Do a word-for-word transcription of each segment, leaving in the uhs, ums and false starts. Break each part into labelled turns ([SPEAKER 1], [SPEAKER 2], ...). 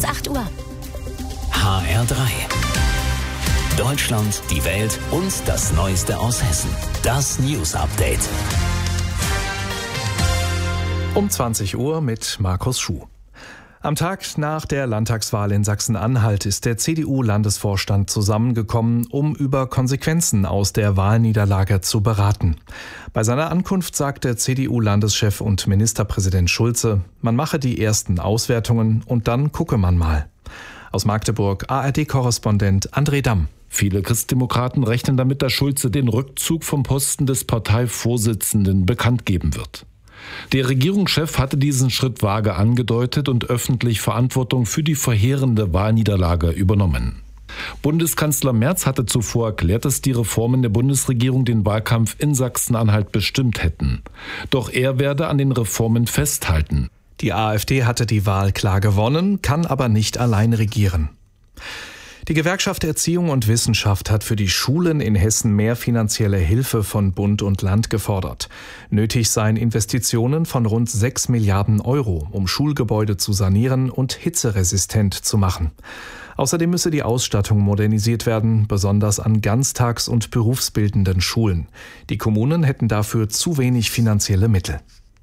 [SPEAKER 1] jetzt acht Uhr.
[SPEAKER 2] H R drei. Deutschland, die Welt und das Neueste aus Hessen. Das News Update.
[SPEAKER 3] Um zwanzig Uhr mit Markus Schuh. Am Tag nach der Landtagswahl in Sachsen-Anhalt ist der C D U-Landesvorstand zusammengekommen, um über Konsequenzen aus der Wahlniederlage zu beraten. Bei seiner Ankunft sagte C D U-Landeschef und Ministerpräsident Schulze, man mache die ersten Auswertungen und dann gucke man mal. Aus Magdeburg A R D-Korrespondent André Damm.
[SPEAKER 4] Viele Christdemokraten rechnen damit, dass Schulze den Rückzug vom Posten des Parteivorsitzenden bekannt geben wird. Der Regierungschef hatte diesen Schritt vage angedeutet und öffentlich Verantwortung für die verheerende Wahlniederlage übernommen. Bundeskanzler Merz hatte zuvor erklärt, dass die Reformen der Bundesregierung den Wahlkampf in Sachsen-Anhalt bestimmt hätten. Doch er werde an den Reformen festhalten.
[SPEAKER 3] Die AfD hatte die Wahl klar gewonnen, kann aber nicht allein regieren. Die Gewerkschaft Erziehung und Wissenschaft hat für die Schulen in Hessen mehr finanzielle Hilfe von Bund und Land gefordert. Nötig seien Investitionen von rund sechs Milliarden Euro, um Schulgebäude zu sanieren und hitzeresistent zu machen. Außerdem müsse die Ausstattung modernisiert werden, besonders an ganztags- und berufsbildenden Schulen. Die Kommunen hätten dafür zu wenig finanzielle Mittel.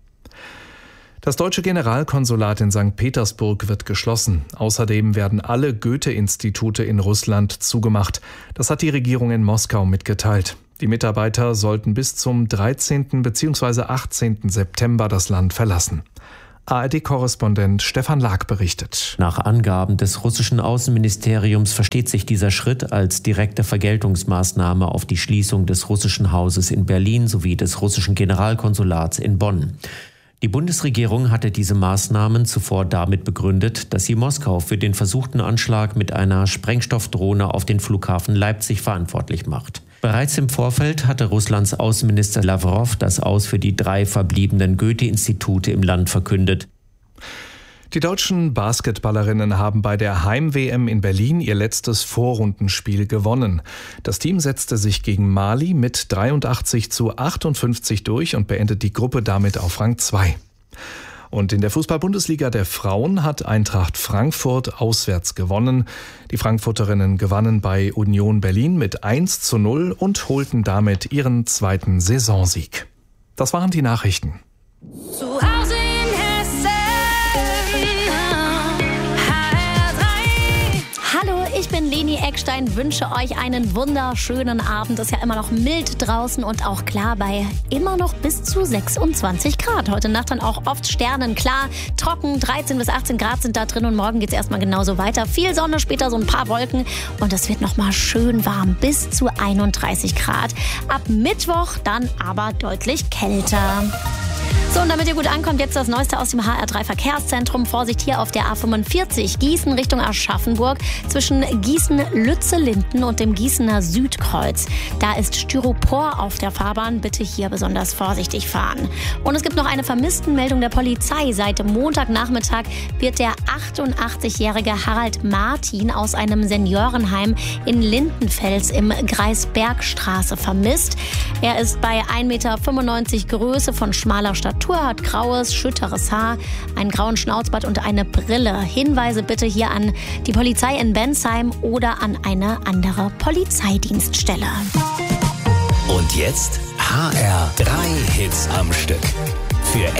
[SPEAKER 3] Das deutsche Generalkonsulat in Sankt Petersburg wird geschlossen. Außerdem werden alle Goethe-Institute in Russland zugemacht. Das hat die Regierung in Moskau mitgeteilt. Die Mitarbeiter sollten bis zum dreizehnten bzw. achtzehnten September das Land verlassen. A R D-Korrespondent Stefan Lag berichtet.
[SPEAKER 5] Nach Angaben des russischen Außenministeriums versteht sich dieser Schritt als direkte Vergeltungsmaßnahme auf die Schließung des russischen Hauses in Berlin sowie des russischen Generalkonsulats in Bonn. Die Bundesregierung hatte diese Maßnahmen zuvor damit begründet, dass sie Moskau für den versuchten Anschlag mit einer Sprengstoffdrohne auf den Flughafen Leipzig verantwortlich macht. Bereits im Vorfeld hatte Russlands Außenminister Lavrov das Aus für die drei verbliebenen Goethe-Institute im Land verkündet.
[SPEAKER 3] Die deutschen Basketballerinnen haben bei der Heim-W M in Berlin ihr letztes Vorrundenspiel gewonnen. Das Team setzte sich gegen Mali mit dreiundachtzig zu achtundfünfzig durch und beendet die Gruppe damit auf Rang zwei. Und in der Fußball-Bundesliga der Frauen hat Eintracht Frankfurt auswärts gewonnen. Die Frankfurterinnen gewannen bei Union Berlin mit eins zu null und holten damit ihren zweiten Saisonsieg. Das waren die Nachrichten.
[SPEAKER 1] Zu Hause in Hessen. H R drei. Hallo, ich bin Leni Eckstein, wünsche euch einen wunderschönen Abend. Es ist ja immer noch mild draußen und auch klar bei immer noch bis zu sechsundzwanzig Grad. Heute Nacht dann auch oft sternenklar, trocken, dreizehn bis achtzehn Grad sind da drin und morgen geht es erstmal genauso weiter. Viel Sonne, später so ein paar Wolken und es wird nochmal schön warm, bis zu einunddreißig Grad. Ab Mittwoch dann aber deutlich kälter. So, und damit ihr gut ankommt, jetzt das Neueste aus dem H R drei Verkehrszentrum. Vorsicht hier auf der A fünfundvierzig, Gießen Richtung Aschaffenburg, zwischen Gießen-Lützellinden und dem Gießener Südkreuz. Da ist Styropor auf der Fahrbahn, bitte hier besonders vorsichtig fahren. Und es gibt noch eine Vermisstenmeldung der Polizei. Seit Montagnachmittag wird der achtundachtzigjährige Harald Martin aus einem Seniorenheim in Lindenfels im Kreis Bergstraße vermisst. Er ist bei ein Meter fünfundneunzig Größe, von schmaler Statur, hat graues, schütteres Haar, einen grauen Schnauzbart und eine Brille. Hinweise bitte hier an die Polizei in Bensheim oder an eine andere Polizeidienststelle.
[SPEAKER 2] Und jetzt H R drei Hits am Stück. Für